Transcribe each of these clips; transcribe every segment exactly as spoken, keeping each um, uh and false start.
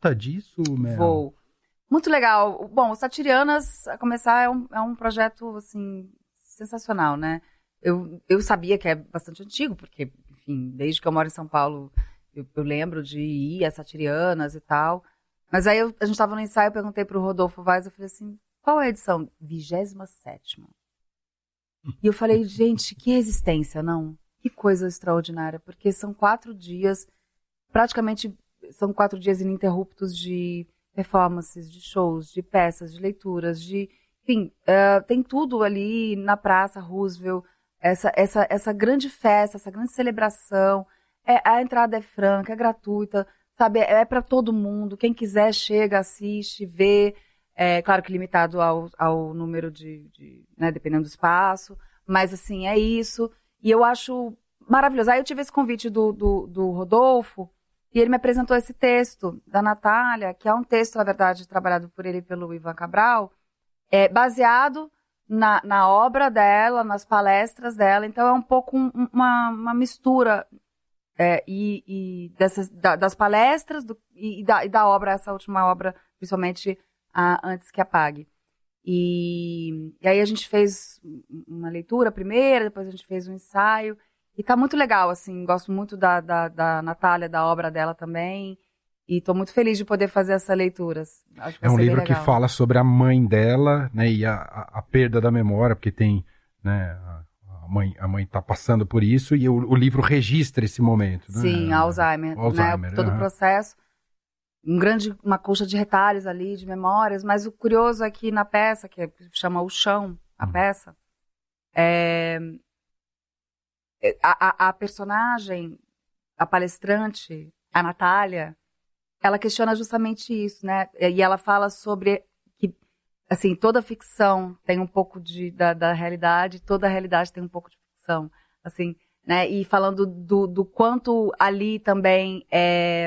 volta disso, Mel? Vou. Muito legal. Bom, o Satirianas, a começar, é um, é um projeto, assim, sensacional, né? Eu, eu sabia que é bastante antigo, porque, enfim, desde que eu moro em São Paulo, eu, eu lembro de ir a Satirianas e tal. Mas aí eu, a gente estava no ensaio, eu perguntei pro Rodolfo Vaz, eu falei assim, qual é a edição? vigésima sétima. E eu falei, gente, que resistência, não? Que coisa extraordinária, porque são quatro dias, praticamente são quatro dias ininterruptos de performances, de shows, de peças, de leituras, de... Enfim, uh, tem tudo ali na Praça Roosevelt, essa, essa, essa grande festa, essa grande celebração, é, a entrada é franca, é gratuita, sabe? É, é para todo mundo, quem quiser chega, assiste, vê... É, claro que limitado ao, ao número de, de né, dependendo do espaço, mas assim, é isso. E eu acho maravilhoso. Aí eu tive esse convite do, do, do Rodolfo, e ele me apresentou esse texto da Natália, que é um texto, na verdade, trabalhado por ele e pelo Ivan Cabral, é, baseado na, na obra dela, nas palestras dela. Então é um pouco um, uma, uma mistura é, e, e dessas, da, das palestras do, e, da, e da obra, essa última obra, principalmente... A, antes que apague. E, e aí a gente fez uma leitura primeiro, depois a gente fez um ensaio. E tá muito legal, assim, gosto muito da, da, da Natália, da obra dela também. E tô muito feliz de poder fazer essas leituras. Acho que é um livro que legal. fala sobre a mãe dela, né, e a, a, a perda da memória, porque tem, né, a mãe, a mãe tá passando por isso, e o, o livro registra esse momento. Né? Sim, Alzheimer, Alzheimer, né, todo o processo. Um grande, uma colcha de retalhos ali, de memórias, mas o curioso é que na peça, que chama O Chão, a peça, é, a, a, a personagem, a palestrante, a Natália, ela questiona justamente isso, né? E ela fala sobre que, assim, toda ficção tem um pouco de, da, da realidade, toda realidade tem um pouco de ficção, assim, né? E falando do, do quanto ali também é...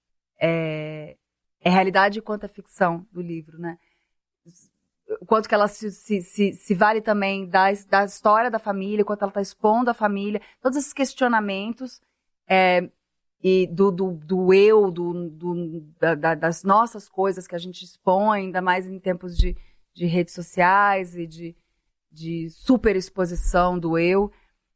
É, é realidade quanto é ficção do livro, né? O quanto que ela se, se, se, se vale também da, da história da família, o quanto ela está expondo a família, todos esses questionamentos é, e do, do, do eu, do, do, da, das nossas coisas que a gente expõe, ainda mais em tempos de, de redes sociais e de, de superexposição do eu.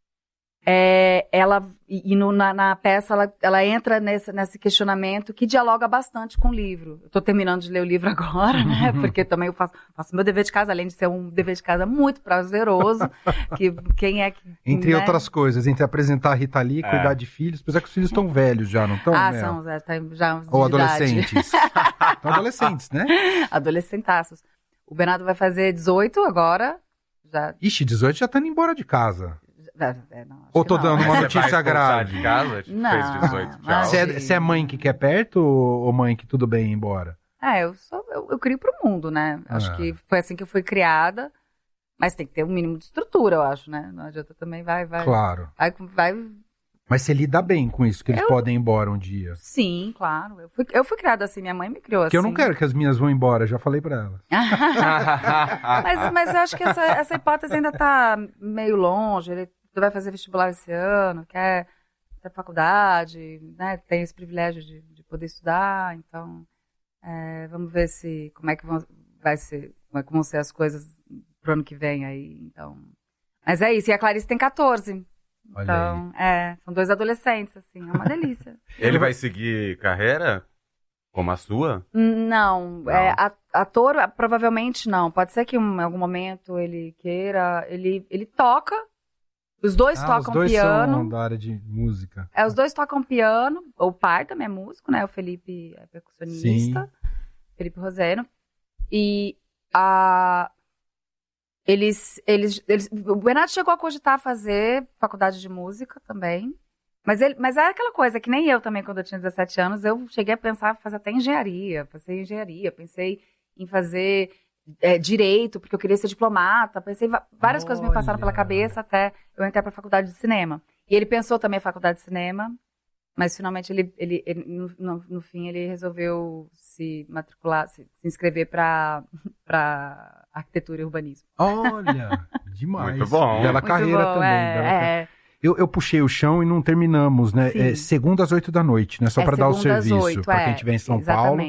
É, ela, e no, na, na peça ela, ela entra nesse, nesse questionamento que dialoga bastante com o livro. Eu estou terminando de ler o livro agora, né? Porque também eu faço, faço meu dever de casa, além de ser um dever de casa muito prazeroso. Que, quem é que, entre né? outras coisas, entre apresentar a Rita Lee, é. cuidar de filhos, apesar que os filhos estão velhos já, não estão? Ah, né? são, já, tá, já ou adolescentes. Estão adolescentes, né? Adolescentaços. O Bernardo vai fazer dezoito agora. Já... Ixi, dezoito já tá indo embora de casa. É, não, ou tô não. dando uma Você notícia vai grave? De casa? Não, fez dezoito já. Você é, você é mãe que quer perto ou mãe que tudo bem ir embora? É, eu, sou, eu, eu crio pro mundo, né? Acho ah. que foi assim que eu fui criada. Mas tem que ter um mínimo de estrutura, eu acho, né? Não adianta também, vai, vai. Claro. Vai, vai... Mas você lida bem com isso, que eles eu... podem ir embora um dia? Sim, claro. Eu fui, eu fui criada assim, minha mãe me criou assim. Porque eu não quero que as minhas vão embora, já falei pra elas. mas, mas eu acho que essa, essa hipótese ainda tá meio longe. Ele vai fazer vestibular esse ano, quer ter faculdade, né? Tem esse privilégio de, de poder estudar, então é, vamos ver se como é que vão, vai ser, como é que vão ser as coisas pro ano que vem aí, então. Mas é isso, e a Clarice tem catorze. Olha então, aí. é, são dois adolescentes, assim, é uma delícia. Ele vai seguir carreira como a sua? Não, Não. É, ator provavelmente não. Pode ser que em algum momento ele queira, ele, ele toca. Os dois ah, tocam os dois piano. São da área de música. É, os dois tocam piano. O pai também é músico, né? O Felipe é percussionista. Sim. Felipe Roseno. E a... eles, eles, eles... O Bernardo chegou a cogitar fazer faculdade de música também. Mas, ele, mas é aquela coisa que nem eu também, quando eu tinha dezessete anos, eu cheguei a pensar em fazer até engenharia. Pensei em engenharia, pensei em fazer... É, direito, porque eu queria ser diplomata, pensei, várias Olha. coisas me passaram pela cabeça até eu entrar para a faculdade de cinema. E ele pensou também a faculdade de cinema, mas finalmente ele, ele, ele no, no, no fim ele resolveu se matricular, se, se inscrever para para arquitetura e urbanismo. Olha, demais. Muito bom. Bela Muito carreira bom, também. é, bela é. carreira. Eu, eu puxei o chão e não terminamos, né? É segunda às oito da noite, né? Só É para dar o segunda às serviço. oito, Para é, quem estiver em São exatamente. Paulo.